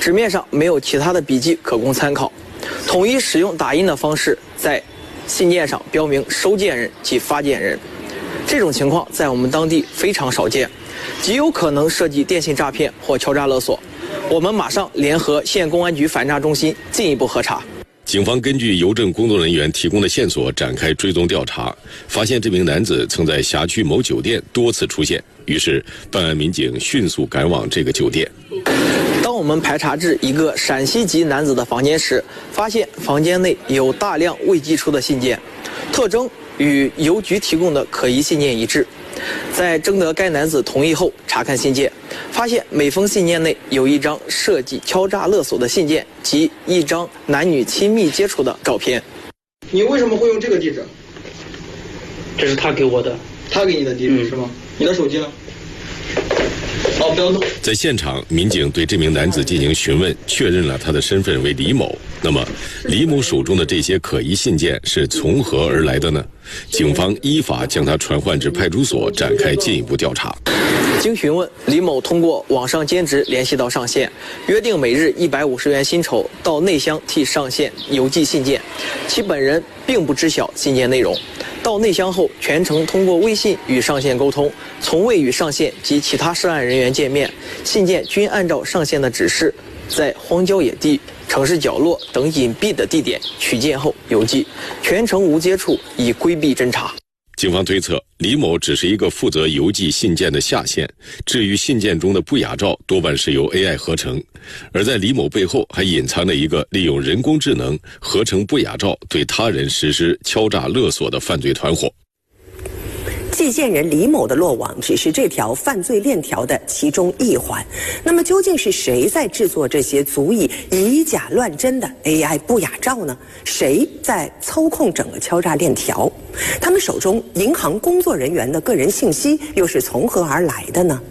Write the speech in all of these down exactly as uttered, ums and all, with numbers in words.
纸面上没有其他的笔迹可供参考，统一使用打印的方式，在信件上标明收件人及发件人。这种情况在我们当地非常少见，极有可能涉及电信诈骗或敲诈勒索。我们马上联合县公安局反诈中心进一步核查。 警方根据邮政工作人员提供的线索展开追踪调查，发现这名男子曾在辖区某酒店多次出现，于是办案民警迅速赶往这个酒店。 当我们排查至一个陕西籍男子的房间时，发现房间内有大量未寄出的信件，特征与邮局提供的可疑信件一致。在征得该男子同意后，查看信件，发现每封信件内有一张涉及敲诈勒索的信件及一张男女亲密接触的照片。 你为什么会用这个地址？ 这是他给我的。 他给你的地址、嗯、是吗？你的手机呢？哦，不要动。 在现场，民警对这名男子进行询问，确认了他的身份为李某。那么，李某手中的这些可疑信件是从何而来的呢？警方依法将他传唤至派出所，展开进一步调查。 经询问，李某通过网上兼职联系到上线，约定每日一百五十元薪酬到内乡替上线邮寄信件，其本人并不知晓信件内容。到内乡后，全程通过微信与上线沟通，从未与上线及其他涉案人员见面，信件均按照上线的指示，在荒郊野地、城市角落等隐蔽的地点取件后邮寄，全程无接触，以规避侦查。 警方推测，李某只是一个负责邮寄信件的下线，至于信件中的不雅照，多半是由 A I 合成。而在李某背后，还隐藏着一个利用人工智能合成不雅照，对他人实施敲诈勒索的犯罪团伙。 寄件人李某的落网只是这条犯罪链条的其中一环。那么究竟是谁在制作这些足以以假乱真的 A I 不雅照呢？谁在操控整个敲诈链条？他们手中银行工作人员的个人信息又是从何而来的呢？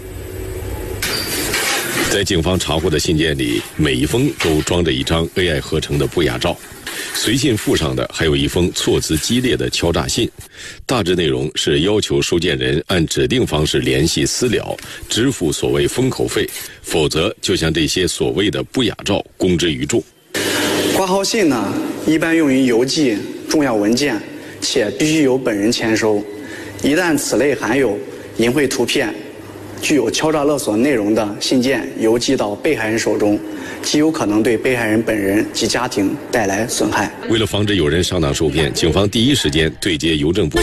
在警方查获的信件里，每一封都装着一张 A I 合成的不雅照。随信附上的还有一封措辞激烈的敲诈信，大致内容是要求收件人按指定方式联系私了，支付所谓封口费，否则就将这些所谓的不雅照公之于众。 挂号信呢，一般用于邮寄重要文件，且必须由本人签收。一旦此类含有淫秽图片、具有敲诈勒索内容的信件邮寄到被害人手中，极有可能对被害人本人及家庭带来损害。 为了防止有人上当受骗，警方第一时间对接邮政部。